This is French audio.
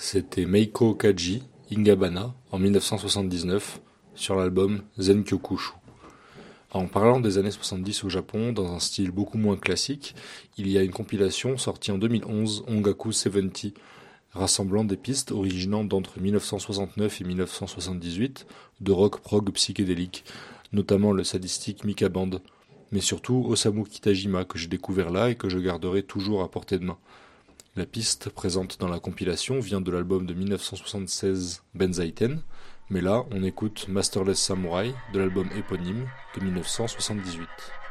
c'était Meiko Kaji Ingabana en 1979 sur l'album Zenkyokushu. En parlant des années 70 au Japon, dans un style beaucoup moins classique, il y a une compilation sortie en 2011, Ongaku 70, rassemblant des pistes originant d'entre 1969 et 1978 de rock prog psychédélique, notamment le sadistique Mika Band, mais surtout Osamu Kitajima que j'ai découvert là et que je garderai toujours à portée de main. La piste présente dans la compilation vient de l'album de 1976 Benzaiten, mais là on écoute Masterless Samurai de l'album éponyme de 1978.